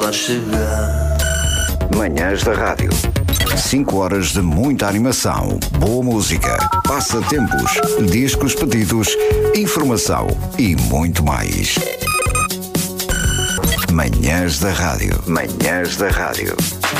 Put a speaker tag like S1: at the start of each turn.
S1: Lá chegar.
S2: Manhãs da Rádio. 5 horas de muita animação, boa música, passatempos, discos pedidos, informação e muito mais. Manhãs da Rádio. Manhãs da Rádio.